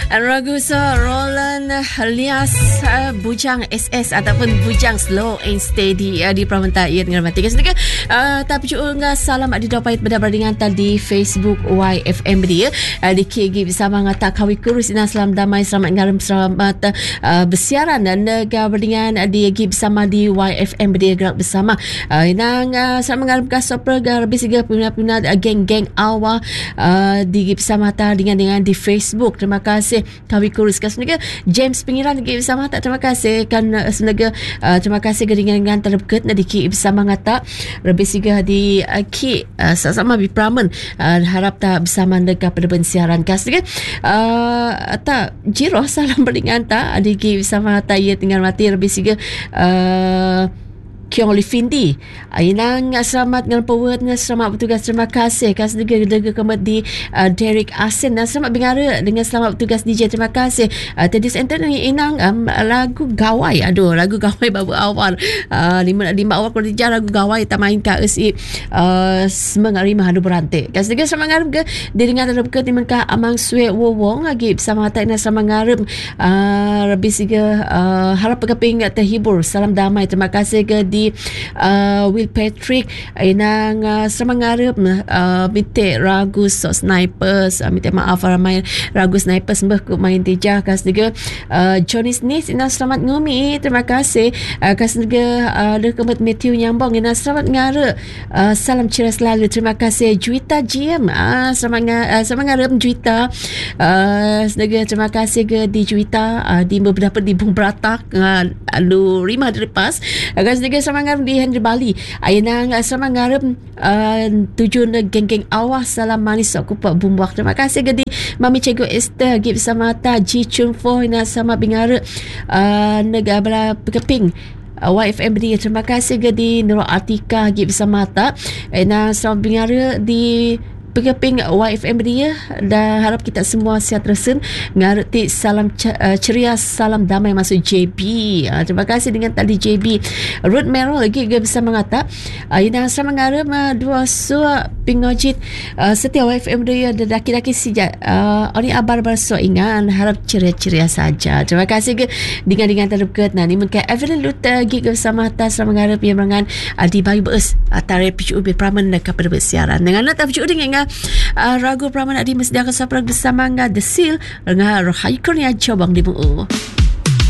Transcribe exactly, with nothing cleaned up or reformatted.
Ragu so Roland alias uh, Bujang S S ataupun Bujang Slow and Steady uh, di Pramanta ia dengan mati. Kemudian uh, tapi juga salam di dapat berdabardingan tadi Facebook Y F M dia uh, di K G bersama ngata kawi kurus ina salam damai selamat ngaram selamat uh, bersiaran dan nega berdingan uh, di G bersama di Y F M dia gerak bersama uh, inang uh, selamat ngaram kasopra garbi siga puna-puna uh, geng-geng awal uh, di G bersama ta dengan dengan di Facebook. Terima kasih kami kuruskan senaga James Pengiran lagi bersama tak, terima kasih kan senaga uh, terima kasih geringan-geringan terdekat na diki bersama ngata lebih siga di uh, ki uh, sama-sama bi pramen uh, harap tak bersama dekat pada bensiaran kas kan uh, tak jiro salam beringan tak diki bersama ta ia tinggal mati lebih siga uh, Kiong Lifindi inang selamat dengan pewet selamat bertugas, terima kasih kas dega-dega kemat di uh, Derek Asin dan selamat bingara dengan selamat bertugas D J, terima kasih uh, tadi center ni inang um, lagu gawai, aduh lagu gawai babu awal uh, lima lima awal kalau dijah lagu gawai tak main ka esi uh, semangat lima hadu berantik kas dega selamat ngarep ke dia dengan dalam ke timun ka amang suwe wowong lagi bersama tak nak selamat ngarep uh, lebih siga uh, harap keping terhibur, salam damai, terima kasih ke di uh, Will Patrick inang uh, semangarep uh, minta ragu so snipers uh, minta maaf ramai ragu snipers mbah ku main tijah kas juga uh, Johnny Smith inang selamat ngumi, terima kasih uh, kas juga uh, ada kemat Matthew Nyambong inang selamat ngare uh, salam ceria selalu, terima kasih Juita G M uh, selamat uh, selamat ngarep Juita uh, juga terima kasih ke di Juita uh, di beberapa di Bung Beratak uh, alu lima dari pas uh, kas juga sama ngarep di Henry Bali ayana sama ngarep uh, tujuh geng-geng awas salam manis aku pak bumbuak, terima kasih gedi Mami Cikgu Esther gib sama ta Ji Chun Fo ina sama bingara uh, negara keping uh, Y F M dia, terima kasih gedi Nurul Atika gib sama ta ina sama bingara di Pekeping Y F M dia dan harap kita semua sihat resen ngarti salam ceria, salam damai masuk J B. Uh, terima kasih dengan tadi J B Ruth Merrill lagi dia bisa mengata uh, ina sama ngarep uh, dua sua pingojit uh, setiap Y F M dia ada daki-daki sejak uh, oni abar berso ingan harap ceria-ceria saja. Terima kasih ke dengan-dengan terdekat nah ni mungkin Evelyn Luther lagi dia bersama atas sama ngarep yang merangan uh, di bayi beus atare P C U B Praman dekat pada bersiaran dengan nak P C U dengan Uh, ragu Praman di mesdiakan saprak bersama ngah The Seal ngah Rohai Kurnia Cobang di Mu'u.